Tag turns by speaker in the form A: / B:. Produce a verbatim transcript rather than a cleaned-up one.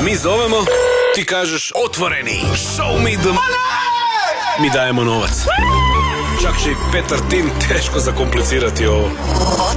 A: Mi zovemo, ti kažeš otvoreni, show me the... Mi dajemo novac. Čak će i Petar Tin teško zakomplicirati ovo.